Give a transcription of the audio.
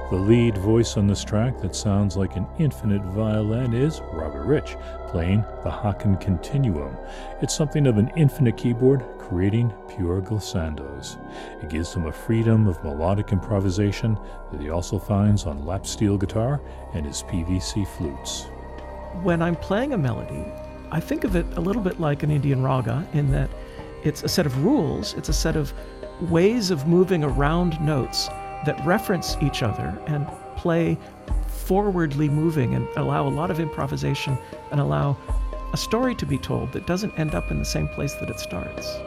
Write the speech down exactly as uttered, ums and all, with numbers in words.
The lead voice on this track that sounds like an infinite violin is Robert Rich, playing the Haken Continuum. It's something of an infinite keyboard creating pure glissandos. It gives him a freedom of melodic improvisation that he also finds on lap steel guitar and his P V C flutes. When I'm playing a melody, I think of it a little bit like an Indian raga in that it's a set of rules, it's a set of ways of moving around notes that reference each other and play forwardly moving and allow a lot of improvisation and allow a story to be told that doesn't end up in the same place that it starts.